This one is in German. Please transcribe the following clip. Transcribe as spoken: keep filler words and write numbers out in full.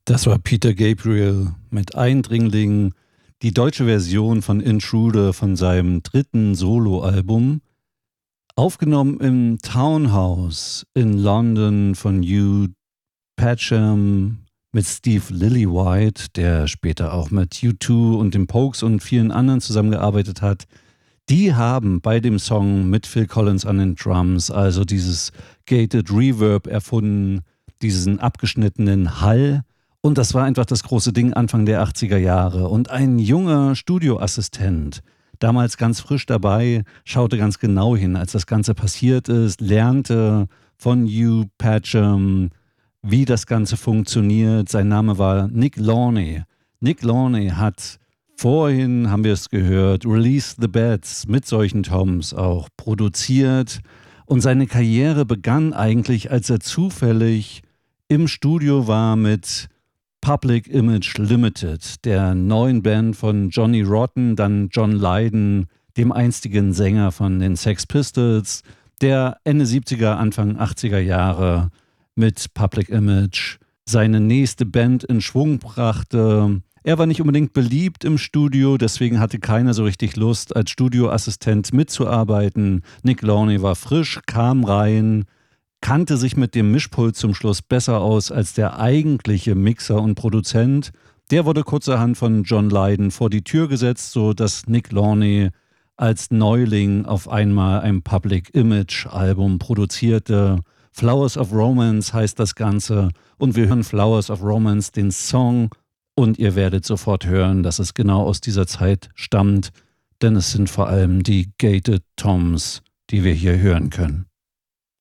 Das war Peter Gabriel mit Eindringling, die deutsche Version von Intruder von seinem dritten Soloalbum, aufgenommen im Townhouse in London von Hugh Patcham mit Steve Lillywhite, der später auch mit U zwei und den Pogues und vielen anderen zusammengearbeitet hat. Die haben bei dem Song mit Phil Collins an den Drums also dieses Gated Reverb erfunden, diesen abgeschnittenen Hall. Und das war einfach das große Ding Anfang der achtziger Jahre. Und ein junger Studioassistent, damals ganz frisch dabei, schaute ganz genau hin, als das Ganze passiert ist, lernte von Hugh Patcham, wie das Ganze funktioniert. Sein Name war Nick Launay. Nick Launay hat vorhin, haben wir es gehört, Release the Beds mit solchen Toms auch produziert. Und seine Karriere begann eigentlich, als er zufällig im Studio war mit Public Image Limited, der neuen Band von Johnny Rotten, dann John Lydon, dem einstigen Sänger von den Sex Pistols, der Ende siebziger, Anfang achtziger Jahre mit Public Image seine nächste Band in Schwung brachte. Er war nicht unbedingt beliebt im Studio, deswegen hatte keiner so richtig Lust, als Studioassistent mitzuarbeiten. Nick Launay war frisch, kam rein, kannte sich mit dem Mischpult zum Schluss besser aus als der eigentliche Mixer und Produzent. Der wurde kurzerhand von John Lydon vor die Tür gesetzt, sodass Nick Launay als Neuling auf einmal ein Public Image Album produzierte. Flowers of Romance heißt das Ganze und wir hören Flowers of Romance, den Song, und ihr werdet sofort hören, dass es genau aus dieser Zeit stammt, denn es sind vor allem die Gated Toms, die wir hier hören können.